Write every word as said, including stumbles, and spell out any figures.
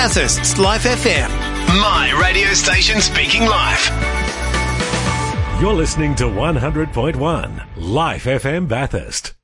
Bathurst's Life F M. My radio station speaking live. You're listening to one hundred point one Life F M Bathurst.